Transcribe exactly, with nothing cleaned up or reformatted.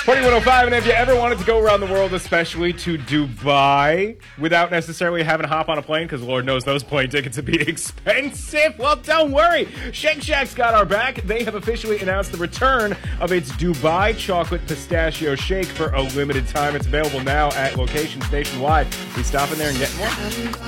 twenty-one oh five, and if you ever wanted to go around the world, especially to Dubai, without necessarily having to hop on a plane, because Lord knows those plane tickets would be expensive, well, don't worry. Shake Shack's got our back. They have officially announced the return of its Dubai Chocolate Pistachio Shake for a limited time. It's available now at locations nationwide. We stop in there and get more.